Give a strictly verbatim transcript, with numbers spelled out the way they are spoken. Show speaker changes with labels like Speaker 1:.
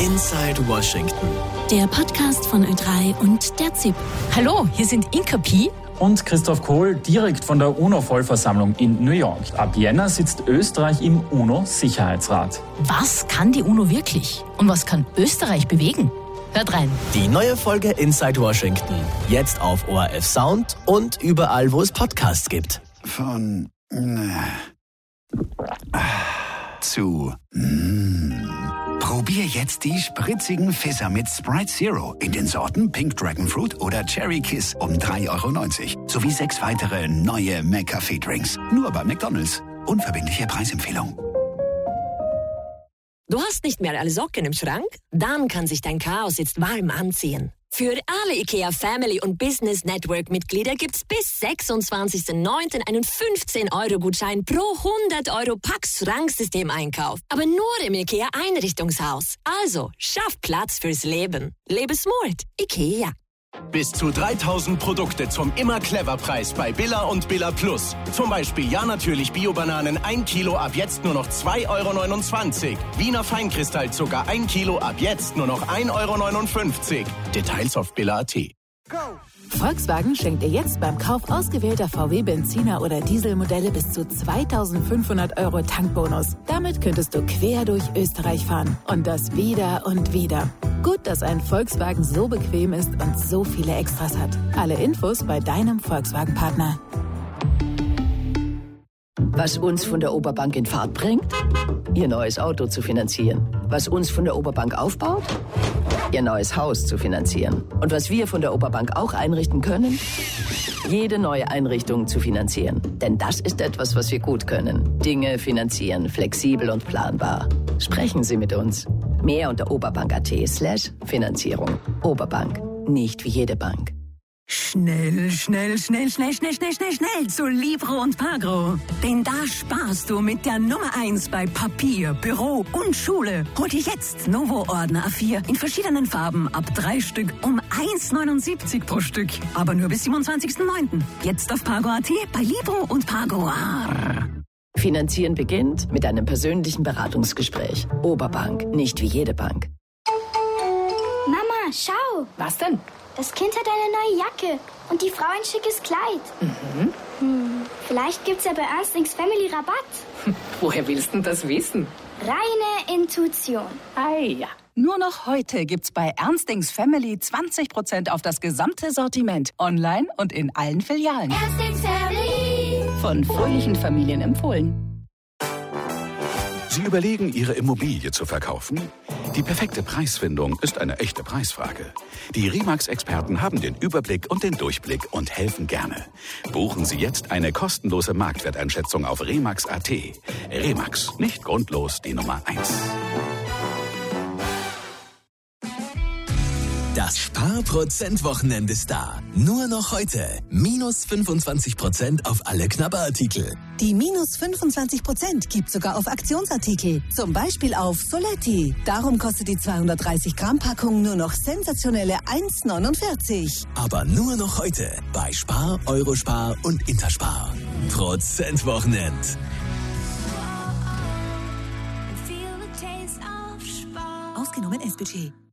Speaker 1: Inside Washington.
Speaker 2: Der Podcast von Ö drei und der Z I P. Hallo, hier sind Inka Pi
Speaker 3: und Christoph Kohl direkt von der UNO-Vollversammlung in New York. Ab Jänner sitzt Österreich im UNO-Sicherheitsrat.
Speaker 2: Was kann die UNO wirklich? Und was kann Österreich bewegen? Hört rein.
Speaker 1: Die neue Folge Inside Washington. Jetzt auf O R F Sound und überall, wo es Podcasts gibt.
Speaker 4: Von äh, zu mm. Probier jetzt die spritzigen Fizzer mit Sprite Zero in den Sorten Pink Dragon Fruit oder Cherry Kiss um drei Euro neunzig. Sowie sechs weitere neue McCafé-Drinks. Nur bei McDonald's. Unverbindliche Preisempfehlung.
Speaker 5: Du hast nicht mehr alle Socken im Schrank? Dann kann sich dein Chaos jetzt warm anziehen. Für alle IKEA Family und Business Network Mitglieder gibt's bis sechsundzwanzigsten neunten einen fünfzehn Euro Gutschein pro hundert Euro Pax Schranksystem-Einkauf. Aber nur im IKEA Einrichtungshaus. Also, schaff Platz fürs Leben. Lebe smart. IKEA.
Speaker 6: Bis zu dreitausend Produkte zum Immer-Clever-Preis bei Billa und Billa Plus. Zum Beispiel ja natürlich Bio-Bananen ein Kilo ab jetzt nur noch zwei Euro neunundzwanzig. Wiener Feinkristallzucker ein Kilo ab jetzt nur noch ein Euro neunundfünfzig. Details auf billa punkt at.
Speaker 7: Volkswagen schenkt dir jetzt beim Kauf ausgewählter V W-Benziner- oder Dieselmodelle bis zu zweitausendfünfhundert Euro Tankbonus. Damit könntest du quer durch Österreich fahren. Und das wieder und wieder. Gut, dass ein Volkswagen so bequem ist und so viele Extras hat. Alle Infos bei deinem Volkswagen-Partner.
Speaker 8: Was uns von der Oberbank in Fahrt bringt? Ihr neues Auto zu finanzieren. Was uns von der Oberbank aufbaut? Ihr neues Haus zu finanzieren. Und was wir von der Oberbank auch einrichten können? Jede neue Einrichtung zu finanzieren. Denn das ist etwas, was wir gut können. Dinge finanzieren, flexibel und planbar. Sprechen Sie mit uns. Mehr unter oberbank.at slash Finanzierung. Oberbank. Nicht wie jede Bank.
Speaker 9: Schnell, schnell, schnell, schnell, schnell, schnell, schnell, schnell zu Libro und Pagro. Denn da sparst du mit der Nummer eins bei Papier, Büro und Schule. Hol dir jetzt Novo-Ordner A vier in verschiedenen Farben ab drei Stück um eins Euro neunundsiebzig pro Stück. Aber nur bis siebenundzwanzigsten neunten Jetzt auf Pagro Punkt at bei Libro und Pagro. Arr.
Speaker 8: Finanzieren beginnt mit einem persönlichen Beratungsgespräch. Oberbank, nicht wie jede Bank.
Speaker 10: Mama, schau!
Speaker 11: Was denn?
Speaker 10: Das Kind hat eine neue Jacke und die Frau ein schickes Kleid.
Speaker 11: Mhm.
Speaker 10: Hm, vielleicht gibt's ja bei Ernstings Family Rabatt.
Speaker 11: Woher willst du das wissen?
Speaker 10: Reine Intuition.
Speaker 11: Ei, ja.
Speaker 12: Nur noch heute gibt's bei Ernstings Family zwanzig Prozent auf das gesamte Sortiment. Online und in allen Filialen.
Speaker 10: Ernstings Family.
Speaker 12: Von fröhlichen Familien empfohlen.
Speaker 4: Sie überlegen, Ihre Immobilie zu verkaufen? Die perfekte Preisfindung ist eine echte Preisfrage. Die Remax-Experten haben den Überblick und den Durchblick und helfen gerne. Buchen Sie jetzt eine kostenlose Marktwerteinschätzung auf remax punkt at. Remax, nicht grundlos die Nummer eins.
Speaker 1: Das Spar-Prozent-Wochenende ist da. Nur noch heute. Minus fünfundzwanzig Prozent auf alle Knabberartikel.
Speaker 13: Die minus fünfundzwanzig Prozent gibt sogar auf Aktionsartikel. Zum Beispiel auf Soletti. Darum kostet die zweihundertdreißig Gramm Packung nur noch sensationelle eins Euro neunundvierzig.
Speaker 1: Aber nur noch heute bei Spar, Eurospar und Interspar. Prozent-Wochenend.
Speaker 13: Ausgenommen S-Budget.